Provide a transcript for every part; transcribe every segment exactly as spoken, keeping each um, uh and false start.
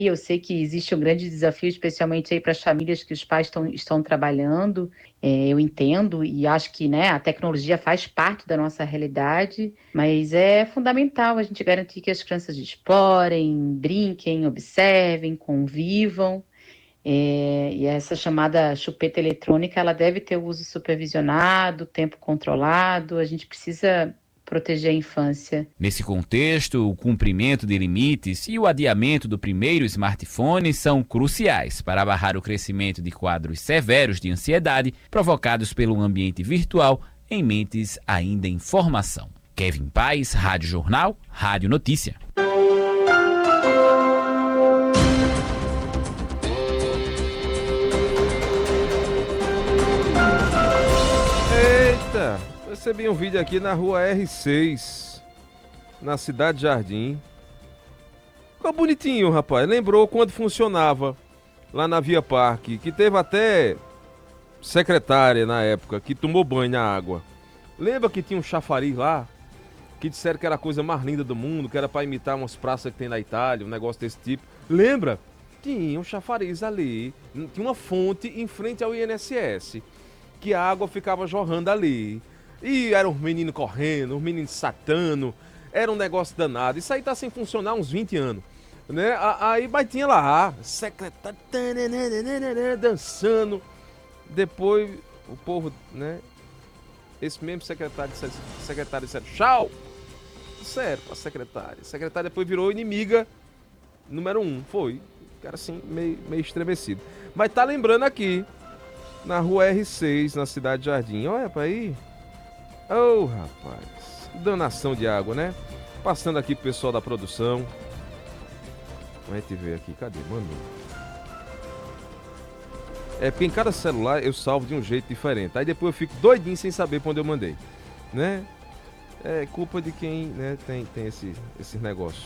E eu sei que existe um grande desafio, especialmente aí para as famílias que os pais estão, estão trabalhando. É, eu entendo e acho que, né, a tecnologia faz parte da nossa realidade, mas é fundamental a gente garantir que as crianças explorem, brinquem, observem, convivam. É, e essa chamada chupeta eletrônica, ela deve ter o uso supervisionado, tempo controlado. A gente precisa proteger a infância. Nesse contexto, o cumprimento de limites e o adiamento do primeiro smartphone são cruciais para barrar o crescimento de quadros severos de ansiedade provocados pelo ambiente virtual em mentes ainda em formação. Kevin Paes, Rádio Jornal, Rádio Notícia. Eita, recebi um vídeo aqui na rua R seis, na Cidade Jardim. Ficou bonitinho, rapaz. Lembrou quando funcionava lá na Via Parque, que teve até secretária na época, que tomou banho na água. Lembra que tinha um chafariz lá? Que disseram que era a coisa mais linda do mundo, que era pra imitar umas praças que tem na Itália, um negócio desse tipo. Lembra? Tinha um chafariz ali, tinha uma fonte em frente ao I N S S, que a água ficava jorrando ali. E eram os meninos correndo, os meninos satando, era um negócio danado. Isso aí tá sem funcionar há uns vinte anos, né? Aí, mas tinha lá, secretário dançando. Depois o povo, né? Esse mesmo secretário, secretário disse, tchau! Sério, pra secretária. A secretária depois virou inimiga número um, foi. Cara assim, meio, meio estremecido. Mas tá lembrando aqui, na rua R seis, na Cidade Jardim. Olha pra aí. Ô, oh, rapaz. Danação de água, né? Passando aqui pro pessoal da produção. Vamos gente ver aqui. Cadê? Mano. É porque em cada celular eu salvo de um jeito diferente. Aí depois eu fico doidinho sem saber pra onde eu mandei. Né? É culpa de quem, né, tem, tem esse, esse negócio.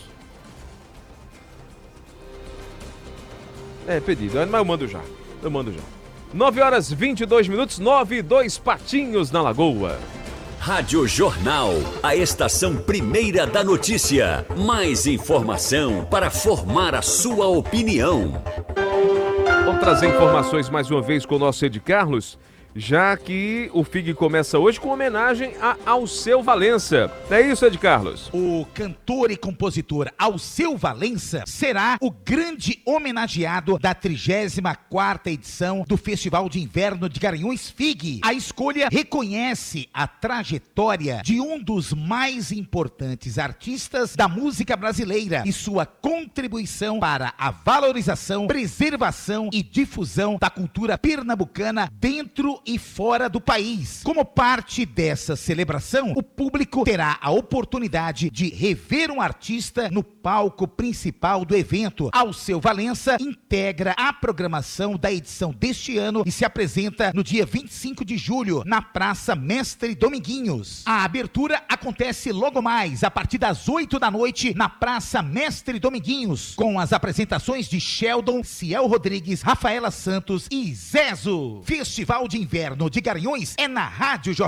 É pedido. Mas eu mando já. Eu mando já. nove horas e vinte e dois minutos, nove e dois, Patinhos na Lagoa. Rádio Jornal, a estação primeira da notícia. Mais informação para formar a sua opinião. Vamos trazer informações mais uma vez com o nosso Ed Carlos, já que o F I G começa hoje com homenagem a Alceu Valença. É isso, Ed Carlos? O cantor e compositor Alceu Valença será o grande homenageado da trigésima quarta edição do Festival de Inverno de Garanhuns F I G. A escolha reconhece a trajetória de um dos mais importantes artistas da música brasileira e sua contribuição para a valorização, preservação e difusão da cultura pernambucana dentro e fora do país. Como parte dessa celebração, o público terá a oportunidade de rever um artista no palco principal do evento. Alceu Valença integra a programação da edição deste ano e se apresenta no dia vinte e cinco de julho, na Praça Mestre Dominguinhos. A abertura acontece logo mais, a partir das oito da noite, na Praça Mestre Dominguinhos, com as apresentações de Sheldon, Ciel Rodrigues, Rafaela Santos e Zezo. Festival de Inverno de Garanhuns é na Rádio Jornal.